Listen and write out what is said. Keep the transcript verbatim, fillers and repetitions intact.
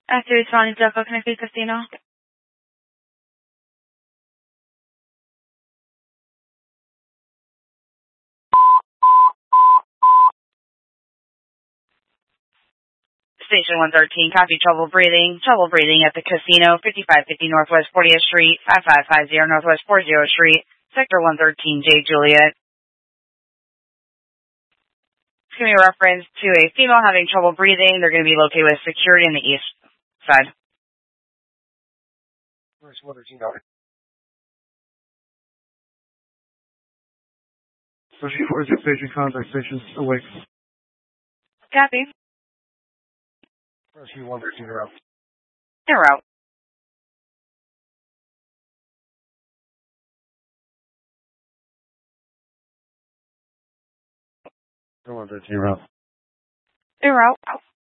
After responding to Delco Connected Casino. Station one thirteen, copy trouble breathing. Trouble breathing at the casino, fifty-five fifty Northwest fortieth Street, five five five zero Northwest fortieth Street, Sector one thirteen, J. Juliet. It's going to be a reference to a female having trouble breathing. They're going to be located with security on the east side. Where's one thirteen going? Where's your station contact station awake? Copy. Where's one thirteen around? En route. one thirteen around. En route.